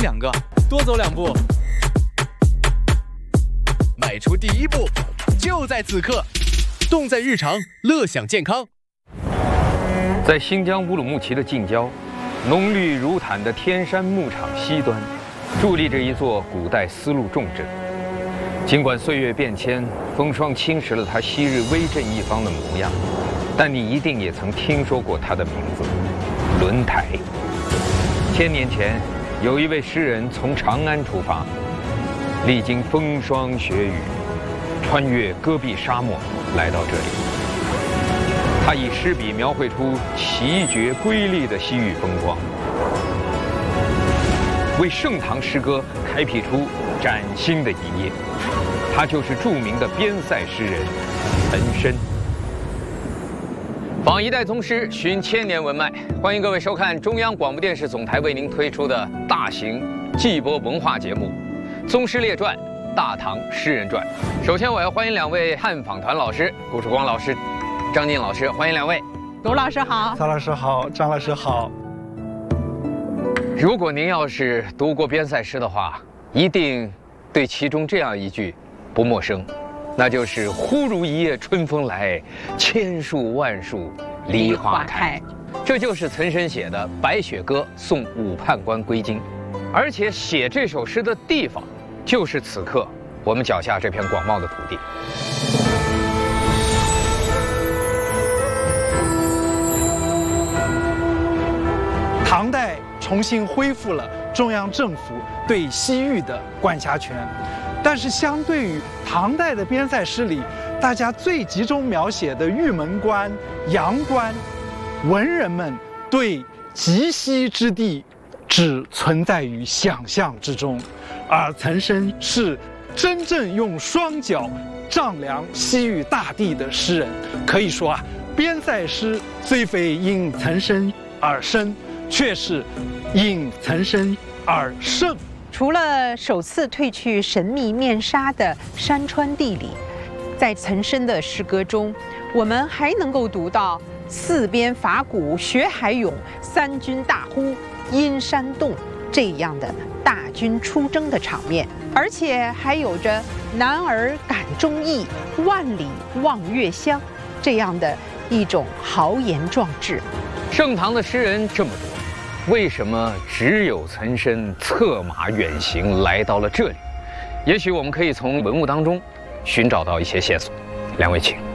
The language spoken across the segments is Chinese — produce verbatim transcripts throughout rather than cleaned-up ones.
两个，多走两步。 迈出第一步，就在此刻。动在日常，乐享健康。 在新疆乌鲁木齐的近郊，浓绿如毯的天山牧场西端，伫立着一座古代丝路重镇。尽管岁月变迁，风霜侵蚀了它昔日威震一方的模样，但你一定也曾听说过它的名字——轮台。千年前，有一位诗人从长安出发，历经风霜雪雨，穿越戈壁沙漠，来到这里。他以诗笔描绘出奇绝瑰丽的西域风光，为盛唐诗歌开辟出崭新的一页。他就是著名的边塞诗人岑参。访一代宗师，寻千年文脉，欢迎各位收看中央广播电视总台为您推出的大型季播文化节目《宗师列传·大唐诗人传》。首先，我要欢迎两位汉访团老师，顾曙光老师、张晋老师，欢迎两位。 卢老师好， 曹老师好，张老师好。 如果您要是读过边塞诗的话，一定对其中这样一句不陌生，那就是“忽如一夜春风来，千树万树梨花开”。这就是岑参写的《白雪歌送武判官归京》，而且写这首诗的地方就是此刻我们脚下这片广袤的土地。 唐代重新恢复了中央政府对西域的管辖权，但是相对于唐代的边塞诗里，大家最集中描写的玉门关、阳关，文人们对极西之地只存在于想象之中，而岑参是真正用双脚丈量西域大地的诗人。可以说啊，边塞诗虽非因岑参而生，却是因岑参而盛。 除了首次褪去神秘面纱的山川地理，在岑参的诗歌中，我们还能够读到四边伐鼓血海涌，三军大呼阴山动这样的大军出征的场面，而且还有着男儿感忠义，万里望月乡这样的一种豪言壮志。 盛唐的诗人这么多，为什么只有岑参策马远行来到了这里？也许我们可以从文物当中寻找到一些线索。两位请。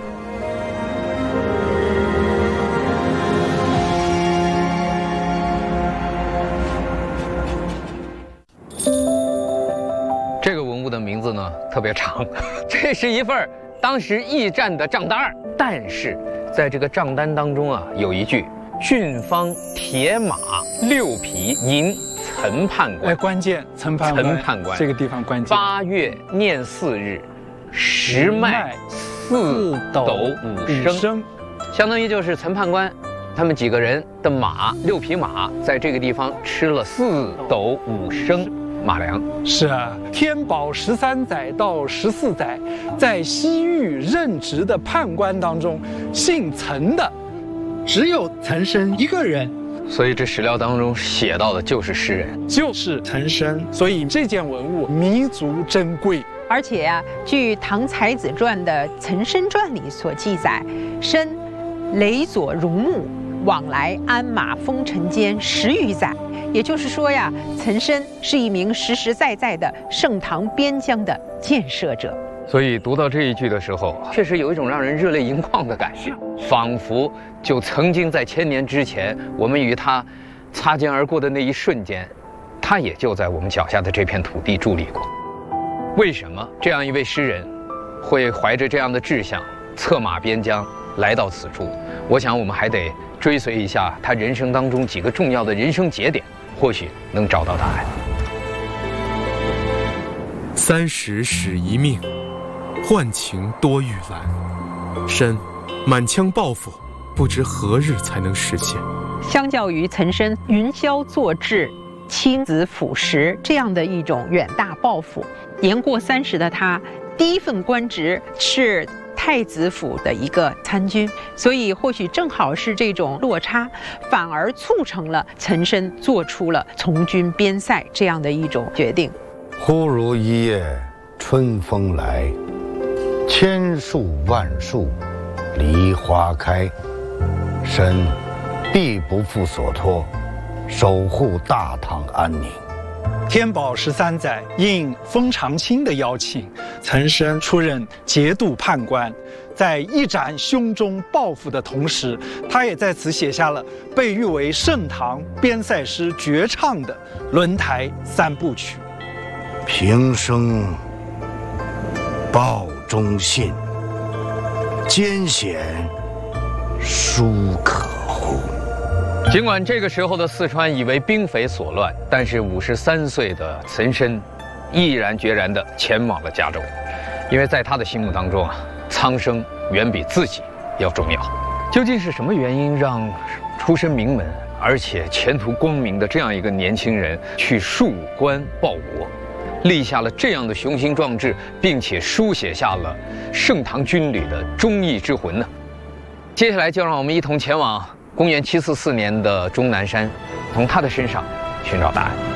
这个文物的名字呢特别长，这是一份当时驿站的账单，但是在这个账单当中啊，有一句郡方铁马六匹迎岑判官。 哎，关键岑判官， 岑判官这个地方关键。 八月念四日，时迈四斗五升，相当于就是岑判官他们几个人的马六匹马在这个地方吃了四斗五升马粮。 是啊，天宝十三载到十四载，在西域任职的判官当中，姓岑的只有岑参一个人， 所以这史料当中写到的就是诗人， 就是岑参。所以这件文物弥足珍贵。 而且啊，据《唐才子传》的《岑参传》里所记载，参累左戎牧，往来鞍马风尘间十余载。也就是说呀，岑参是一名实实在在的盛唐边疆的建设者。 所以读到这一句的时候，确实有一种让人热泪盈眶的感觉，仿佛就曾经在千年之前，我们与他擦肩而过的那一瞬间，他也就在我们脚下的这片土地伫立过。为什么这样一位诗人会怀着这样的志向，策马边疆来到此处？我想我们还得追随一下他人生当中几个重要的人生节点，或许能找到答案。 三十使一命，换情多玉兰。参满腔抱负，不知何日才能实现。 相较于岑参云霄作志、亲子辅食这样的一种远大抱负，年过三十的他，第一份官职是太子府的一个参军，所以或许正好是这种落差，反而促成了岑参做出了从军边塞这样的一种决定。 忽如一夜春风来，千树万树梨花开。身必不负所托，守护大唐安宁。 天宝十三载，应封长清的邀请，岑参出任节度判官，在一展胸中抱负的同时，他也在此写下了被誉为盛唐边塞诗绝唱的《轮台三部曲》： 平生报忠信，艰险殊可乎。 尽管这个时候的四川已为兵匪所乱，但是五十三岁的岑参毅然决然地前往了加州，因为在他的心目当中啊，苍生远比自己要重要。究竟是什么原因让出身名门而且前途光明的这样一个年轻人去戍关报国，立下了这样的雄心壮志，并且书写下了盛唐军旅的忠义之魂呢？接下来就让我们一同前往公元七四四年的终南山，从他的身上寻找答案。